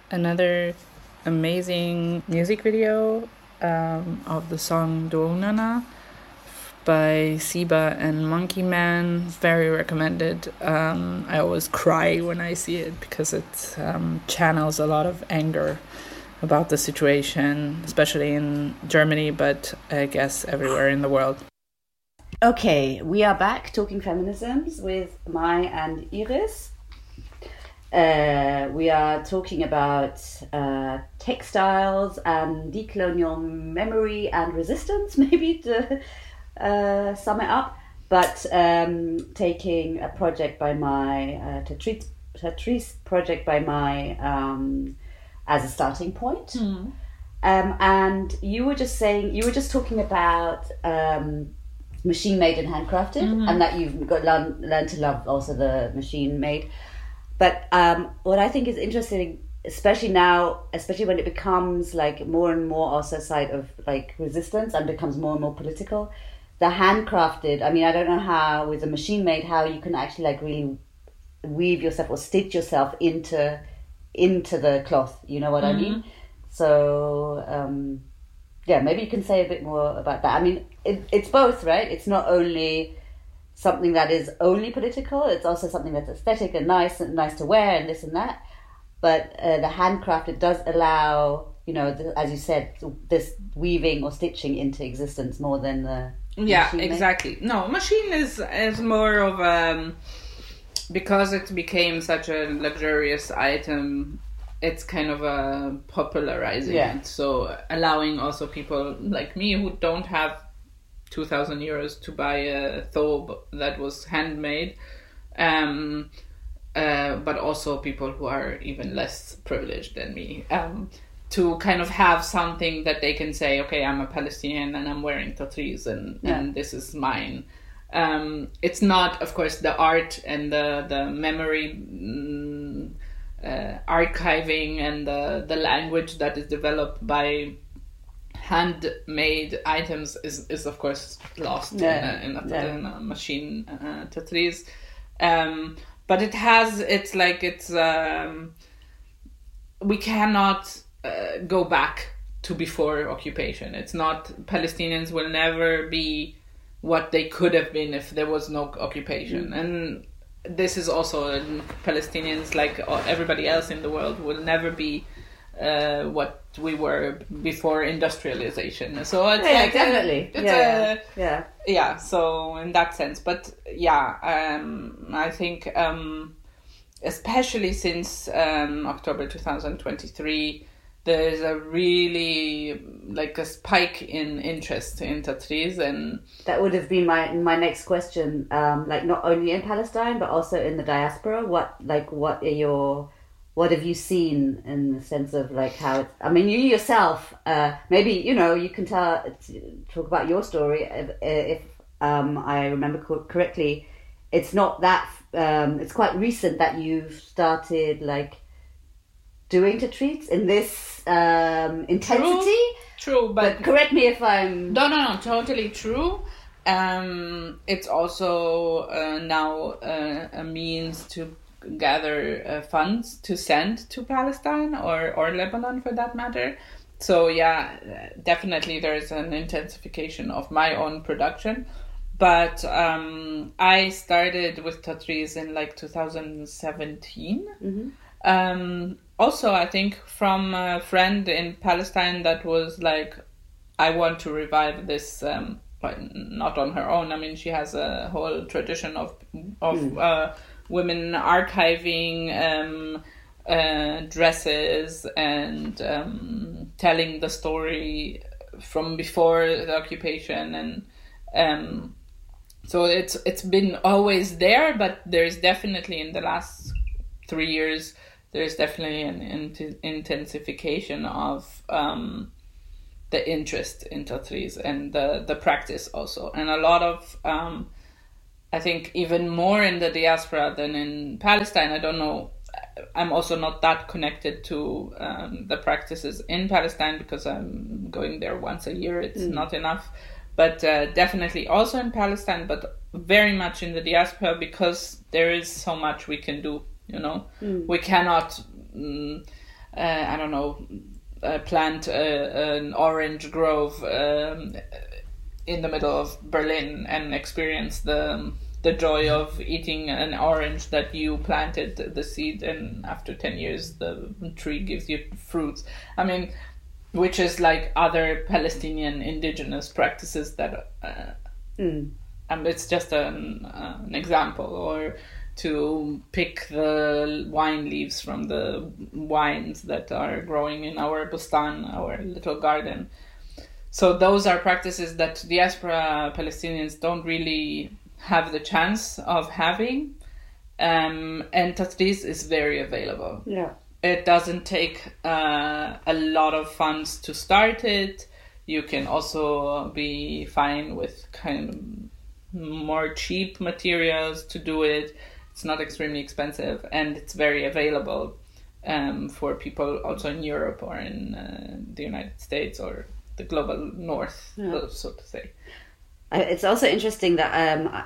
another amazing music video of the song Doonana by Siba and Monkey Man. Very recommended. I always cry when I see it because it channels a lot of anger about the situation, especially in Germany, but I guess everywhere in the world. Okay, we are back talking feminisms with Mai and Iris. We are talking about textiles and decolonial memory and resistance, maybe to sum it up. But taking a project by Mai, Tatrice project by Mai as a starting point. And you were just talking about machine made and handcrafted, and that you've got learned to love also the machine made. But what I think is interesting, especially now, especially when it becomes like more and more also a side of like resistance and becomes more and more political, the handcrafted. I mean, I don't know how with the machine made how you can actually like really weave yourself or stitch yourself into the cloth. You know what I mean? So. Yeah, maybe you can say a bit more about that. I mean, it's both, right? It's not only something that is only political, it's also something that's aesthetic and nice to wear and this and that. But the handcrafted does allow, you know, as you said, this weaving or stitching into existence more than the machine exactly. No, machine is more of because it became such a luxurious item. It's kind of popularizing it, so allowing also people like me who don't have 2,000 euros to buy a thobe that was handmade, but also people who are even less privileged than me, to kind of have something that they can say, okay, I'm a Palestinian and I'm wearing tatriz and this is mine. It's not, of course, the art and the memory archiving and the language that is developed by handmade items is of course lost in a machine tatriz, but we cannot go back to before occupation. It's not, Palestinians will never be what they could have been if there was no occupation, and this is also Palestinians, like everybody else in the world, will never be what we were before industrialization. So it's definitely. So in that sense, but I think especially since October 2023, there is a really like a spike in interest in tatriz, and that would have been my next question. Like not only in Palestine but also in the diaspora. What have you seen in the sense of like how it's, I mean, you yourself, maybe, you know, you can talk about your story. If I remember correctly, it's not that it's quite recent that you've started like doing tatriz in this intensity. True, but correct me if I'm... No, totally true. It's also now a means to gather funds to send to Palestine or Lebanon for that matter. So definitely there's an intensification of my own production. But I started with tatriz in like 2017. Also, I think from a friend in Palestine that was like, I want to revive this, but not on her own. I mean, she has a whole tradition of women archiving dresses and telling the story from before the occupation, and so it's been always there, but there's definitely in the last 3 years there's definitely an intensification of the interest in tatriz and the practice also, and a lot of I think even more in the diaspora than in Palestine. I don't know, I'm also not that connected to the practices in Palestine because I'm going there once a year. It's not enough, but definitely also in Palestine, but very much in the diaspora because there is so much we can do. You know, we cannot I don't know, plant an orange grove in the middle of Berlin and experience the joy of eating an orange that you planted the seed, and after 10 years the tree gives you fruits. I mean, which is like other Palestinian indigenous practices that it's just an example. Or to pick the wine leaves from the wines that are growing in our bustan, our little garden. So those are practices that diaspora Palestinians don't really have the chance of having, and Tatreez is very available. Yeah, it doesn't take a lot of funds to start it. You can also be fine with kind of more cheap materials to do it. It's not extremely expensive, and it's very available for people also in Europe or in the United States or the global north, so to say. It's also interesting that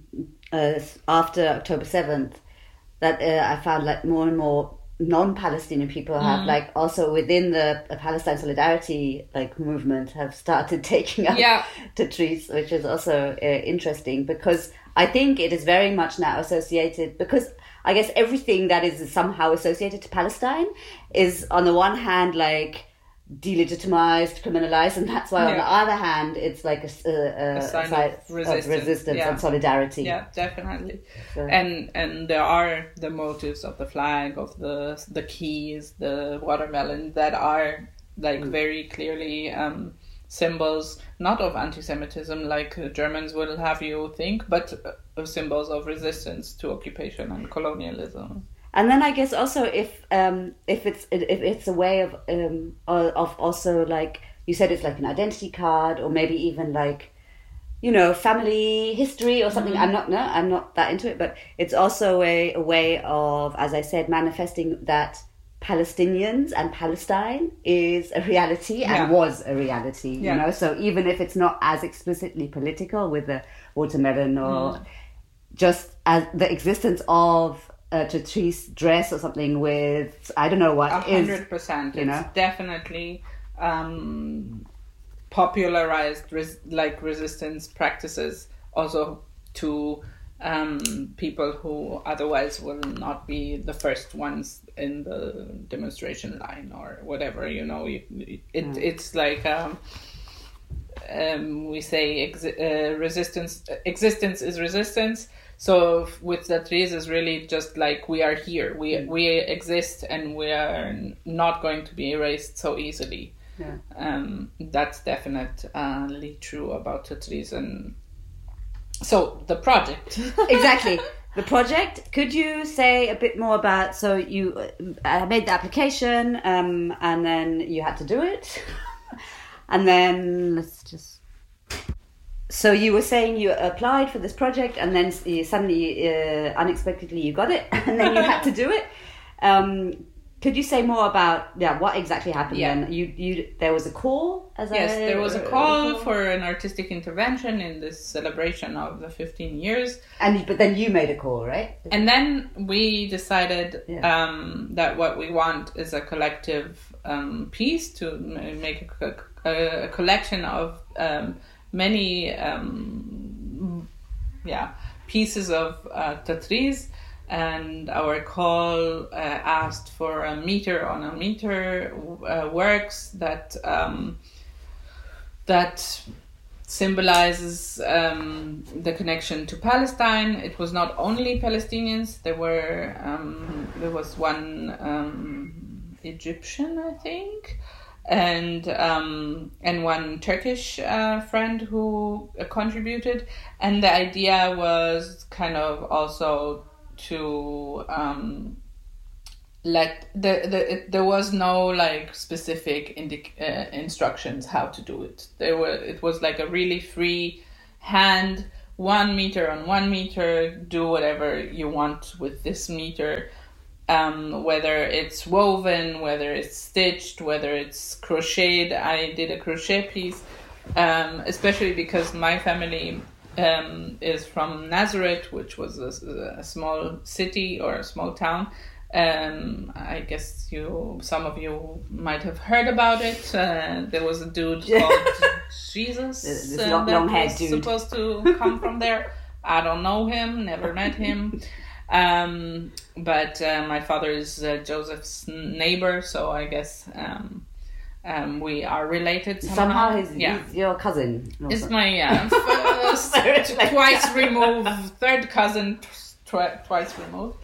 after October 7th, that I found like more and more non-Palestinian people have like also within the Palestine Solidarity like movement have started taking up Tatreez, which is also interesting, because I think it is very much now associated, because I guess everything that is somehow associated to Palestine is on the one hand like delegitimized, criminalized, and that's why on the other hand it's like a sign of resistance and solidarity. Yeah, definitely. So. And there are the motives of the flag, of the keys, the watermelon, that are like very clearly symbols not of anti-Semitism like Germans will have you think, but symbols of resistance to occupation and colonialism. And then I guess also if it's a way of also, like you said, it's like an identity card, or maybe even like, you know, family history or something. I'm not that into it, but it's also a way of, as I said, manifesting that Palestinians and Palestine is a reality and was a reality. You know, so even if it's not as explicitly political with the watermelon or just as the existence of Tatreez dress or something with I don't know what 100%. You know, definitely popularized resistance practices also to people who otherwise will not be the first ones in the demonstration line or whatever. You know, it's like we say resistance. Existence is resistance. So with Tatreez is really just like we are here, we exist, and we are not going to be erased so easily. That's definitely true about Tatreez. And so the project. Exactly. The project, could you say a bit more about, so you made the application and then you had to do it. And then so you were saying you applied for this project, and then you suddenly, unexpectedly, you got it, and then you had to do it. Could you say more about what exactly happened then? You there was a call? There was a call for an artistic intervention in this celebration of the 15 years. But then you made a call, right? And then we decided that what we want is a collective piece to make a collection of many pieces of Tatreez, and our call asked for a meter on a meter works that symbolizes the connection to Palestine. It was not only Palestinians. There was one Egyptian, I think, and one Turkish friend who contributed. And the idea was kind of also to there was no like specific instructions how to do it. It was like a really free hand, 1 meter on 1 meter, do whatever you want with this meter. Whether it's woven, whether it's stitched, whether it's crocheted. I did a crochet piece, especially because my family is from Nazareth, which was a small city or a small town. I guess some of you might have heard about it. There was a dude called Jesus. This that long-haired was dude. supposed to come from there. I don't know him, never met him. But my father is Joseph's neighbor, so I guess we are related somehow. He's your cousin. It's my twice removed, third cousin, twice removed.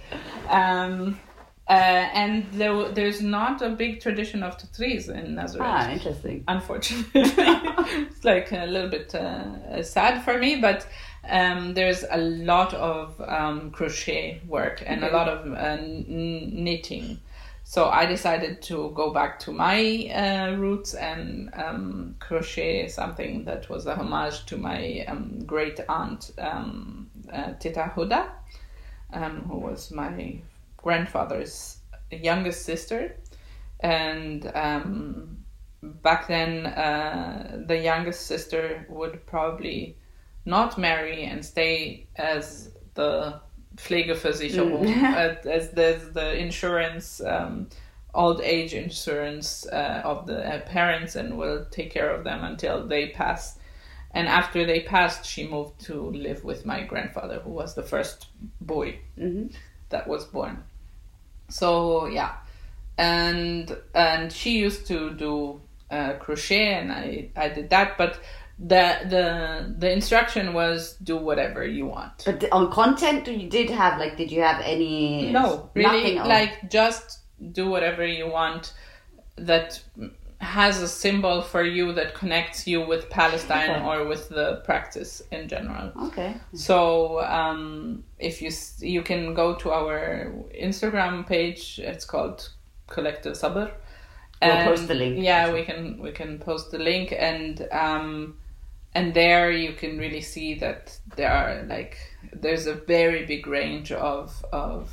And there's not a big tradition of tatris in Nazareth. Interesting. Unfortunately, it's like a little bit sad for me, but there's a lot of crochet work and a lot of knitting. So I decided to go back to my roots and crochet something that was a homage to my great aunt, Tita Huda, who was my grandfather's youngest sister. And back then, the youngest sister would probably not marry and stay as the Pflegeversicherung, as the insurance, old age insurance of the parents, and will take care of them until they pass. And after they passed, she moved to live with my grandfather, who was the first boy that was born. So yeah, and she used to do crochet, and I did that, but the instruction was do whatever you want. But on content, did you have any? No, really, nothing just do whatever you want that has a symbol for you that connects you with Palestine or with the practice in general. Okay. So if you can go to our Instagram page, it's called Collective Sabr. We'll post the link. Yeah, we can post the link, and there you can really see that there's a very big range of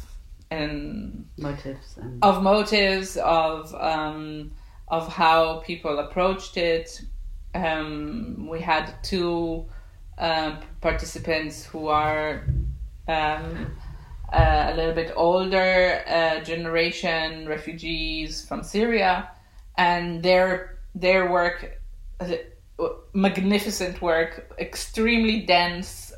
motives of how people approached it. We had two participants who are a little bit older generation refugees from Syria, and their work, magnificent work, extremely dense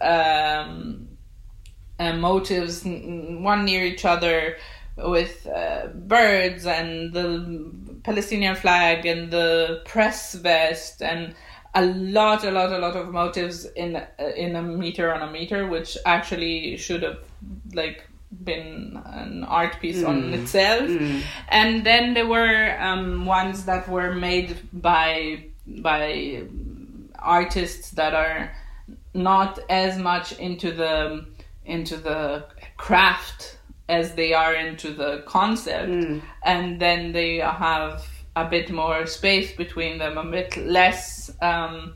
motives, one near each other, with birds and the Palestinian flag and the press vest, and a lot of motives in a meter on a meter, which actually should have been an art piece on itself. And then there were ones that were made by artists that are not as much into the craft as they are into the concept, and then they have a bit more space between them, a bit less I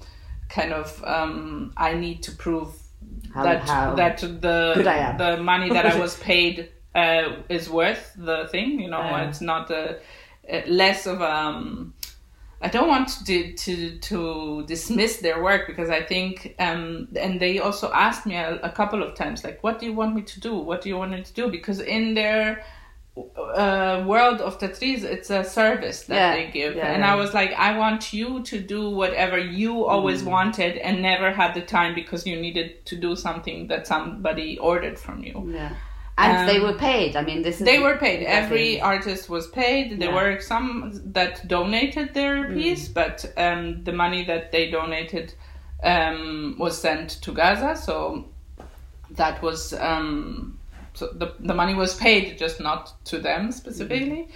need to prove that the money that I was paid is worth the thing. It's not less of I don't want to dismiss their work, because I think and they also asked me a couple of times, what do you want me to do? What do you want me to do? Because in their world of tatris, it's a service that they give, and I was like, I want you to do whatever you always wanted and never had the time because you needed to do something that somebody ordered from you. And they were paid. They were paid. Every artist was paid. There were some that donated their piece, but the money that they donated was sent to Gaza. So that was so the money was paid, just not to them specifically.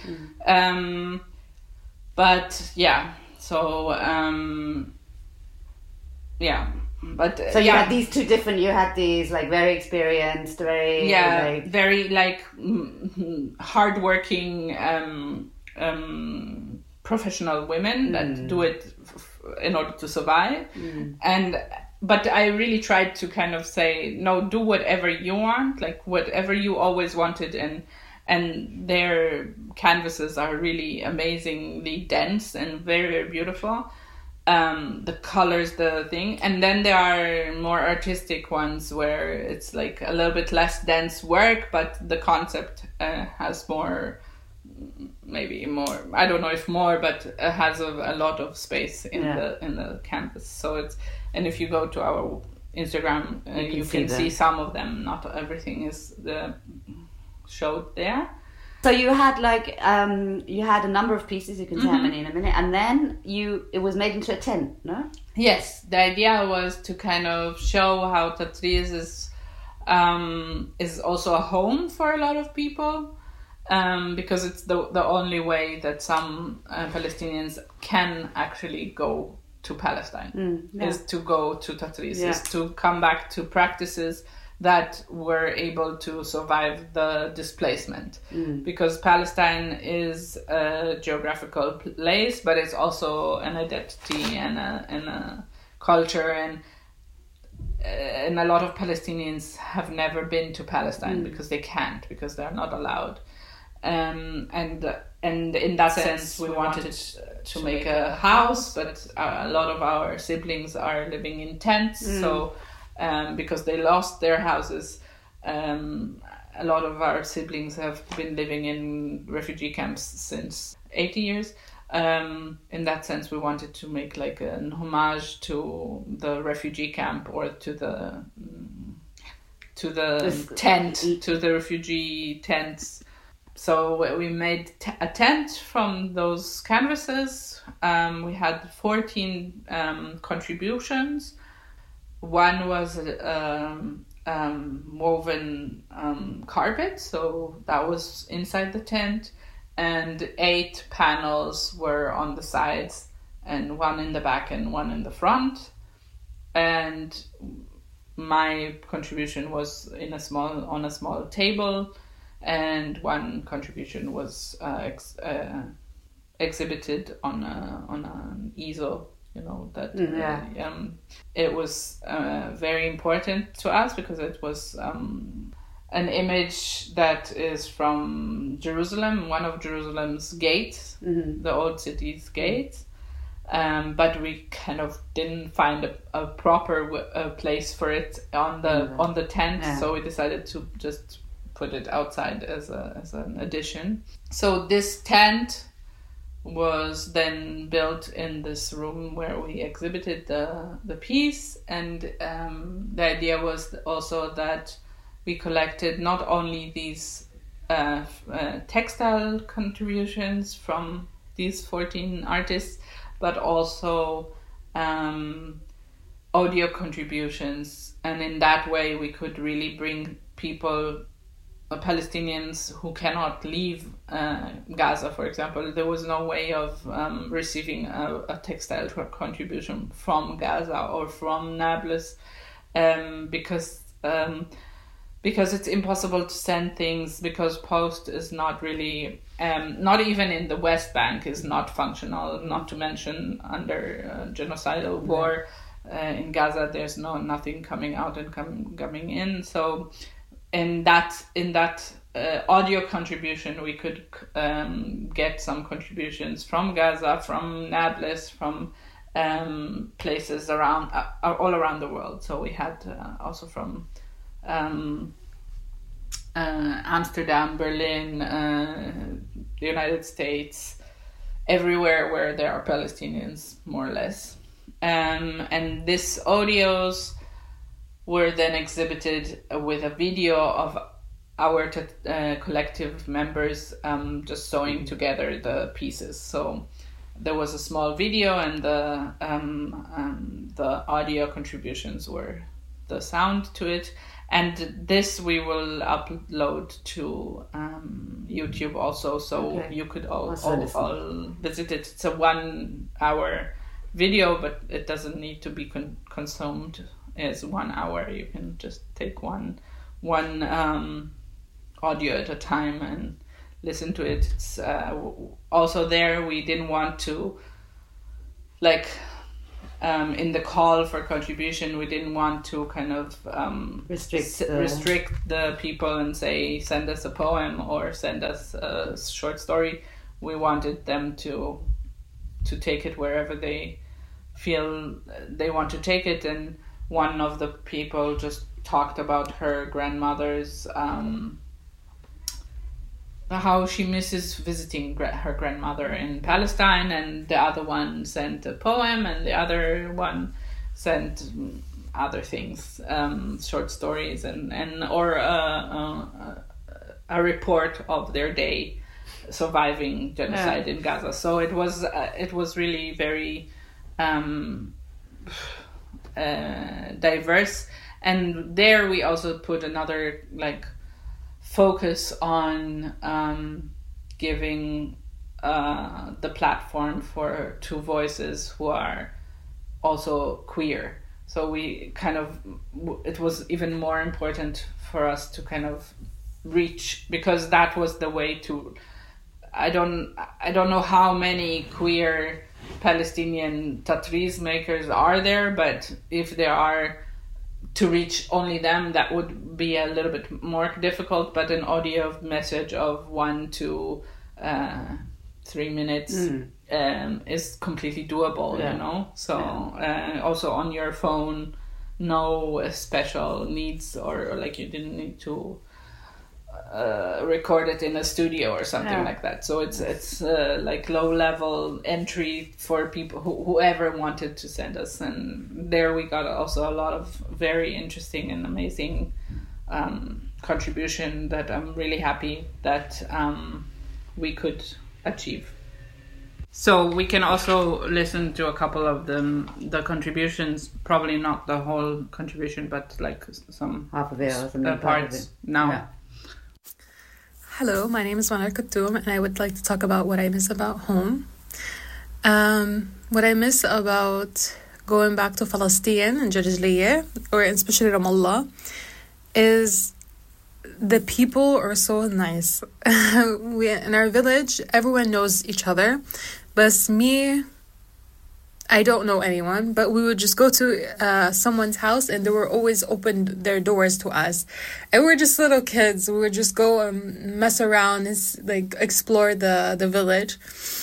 But yeah, so yeah. But so you had these two different. You had these very experienced, very hardworking professional women that do it in order to survive. But I really tried to kind of say, no, do whatever you want, whatever you always wanted, and their canvases are really amazingly dense and very, very beautiful. The colors, the thing, and then there are more artistic ones where it's a little bit less dense work, but the concept has more maybe more. I don't know if more, but has a lot of space in the canvas. So it's, and if you go to our Instagram, you can see some of them. Not everything is showed there. So you had you had a number of pieces. You can tell me in a minute, and then it was made into a tent, no? Yes, the idea was to kind of show how Tatriz is also a home for a lot of people, because it's the only way that some Palestinians can actually go to Palestine, is to go to Tatriz, is to come back to practices that were able to survive the displacement. Because Palestine is a geographical place, but it's also an identity and a culture, and a lot of Palestinians have never been to Palestine because they can't, because they're not allowed. And in that sense, we wanted to make a house, but a lot of our siblings are living in tents, so because they lost their houses, a lot of our siblings have been living in refugee camps since 80 years. In that sense, we wanted to make like an homage to the refugee camp, or to the tent, to the refugee tents. So we made a tent from those canvases. We had 14 contributions. One was woven carpet, so that was inside the tent, and 8 panels were on the sides, and one in the back and one in the front. And my contribution was on a small table, and one contribution was exhibited on an easel. That it was very important to us, because it was an image that is from Jerusalem, one of Jerusalem's gates, the old city's gates. But we kind of didn't find a proper place for it on the tent, so we decided to just put it outside as an addition. So this tent was then built in this room where we exhibited the piece, and the idea was also that we collected not only these textile contributions from these 14 artists, but also audio contributions, and in that way we could really bring people, Palestinians who cannot leave Gaza, for example. There was no way of receiving a textile contribution from Gaza or from Nablus, because it's impossible to send things, because post is not really, not even in the West Bank is not functional, not to mention under genocidal war. In Gaza there's nothing coming out and coming in. So in that audio contribution, we could get some contributions from Gaza, from Nablus, from places around all around the world. So we had also from Amsterdam, Berlin, the United States, everywhere where there are Palestinians, more or less. And these audios were then exhibited with a video of our collective members just sewing together the pieces. So there was a small video, and the audio contributions were the sound to it. And this we will upload to YouTube also, so you could all visit it. It's a 1 hour video, but it doesn't need to be consumed as 1 hour. You can just take one audio at a time and listen to it. It's also there. We didn't want to, in the call for contribution, we didn't want to kind of restrict the people and say, send us a poem or send us a short story. We wanted them to take it wherever they feel they want to take it. And one of the people just talked about her grandmother's how she misses visiting her grandmother in Palestine, and the other one sent a poem, and the other one sent other things, short stories, or a report of their day surviving genocide in Gaza. So it was really very diverse, and there we also put another focus on giving the platform for two voices who are also queer. So we it was even more important for us to kind of reach, because that was the way to, I don't know how many queer Palestinian Tatriz makers are there, but if there are, to reach only them, that would be a little bit more difficult. But an audio message of 1 to 3 minutes is completely doable, So also on your phone, no special needs, or you didn't need to record it in a studio or something like that. So it's low level entry for people whoever wanted to send us, and there we got also a lot of very interesting and amazing contribution that I'm really happy that we could achieve. So we can also listen to a couple of the contributions, probably not the whole contribution, but some half of it or something, parts now. Yeah. Hello, my name is Manar Khattoum, and I would like to talk about what I miss about home. What I miss about going back to Palestine and Jarjaliya, or especially Ramallah, is the people are so nice. In our village, everyone knows each other, but me, I don't know anyone, but we would just go to someone's house, and they were always open their doors to us. And we were just little kids. We would just go and mess around and explore the village.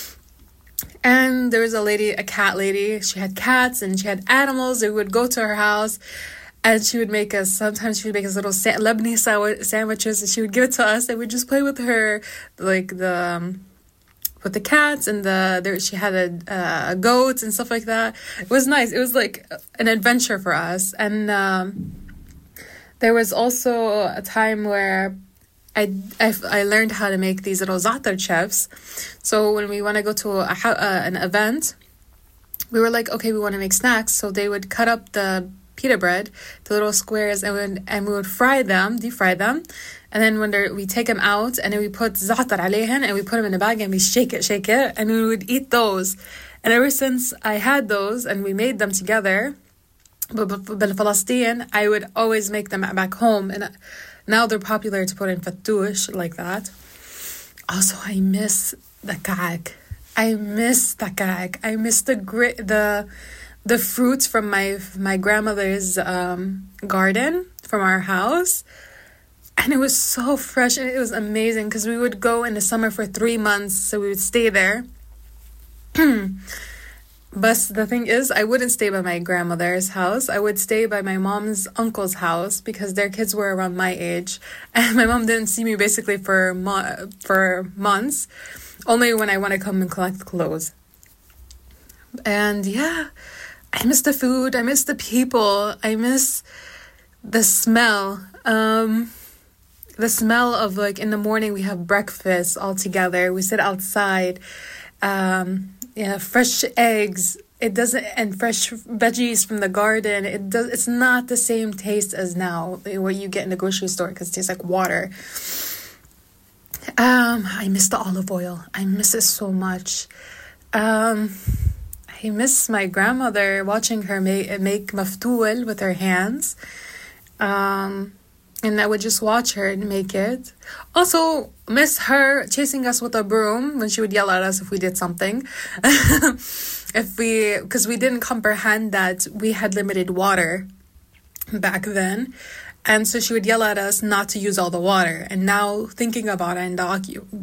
And there was a cat lady. She had cats and she had animals. We would go to her house, and sometimes she would make us little Lebanese sandwiches, and she would give it to us, and we'd just play with her, with the cats, and she had a goats and stuff like that. It was nice. It was an adventure for us. And there was also a time where I learned how to make these little za'atar chips. So when we want to go to an event, we were okay, we want to make snacks. So they would cut up the pita bread, the little squares, and we would deep fry them. And then when we take them out, and then we put za'atar alayhin, and we put them in a bag, and we shake it, and we would eat those. And ever since I had those, and we made them together, but Palestine, I would always make them back home. And now they're popular to put in fattoush like that. Also, I miss the ka'ak. I miss the fruits from my grandmother's garden from our house. And it was so fresh, and it was amazing, because we would go in the summer for 3 months, so we would stay there. But the thing is, I wouldn't stay by my grandmother's house. I would stay by my mom's uncle's house, because their kids were around my age. And my mom didn't see me basically for months, only when I want to come and collect clothes. And yeah, I miss the food. I miss the people. I miss the smell. The smell of in the morning we have breakfast all together. We sit outside. Fresh eggs. And fresh veggies from the garden. It's not the same taste as now what you get in the grocery store, because it tastes like water. I miss the olive oil. I miss it so much. I miss my grandmother, watching her make maftoul with her hands. And I would just watch her make it. Also, miss her chasing us with a broom when she would yell at us if we did something. Because we didn't comprehend that we had limited water back then. And so she would yell at us not to use all the water. And now, thinking about it and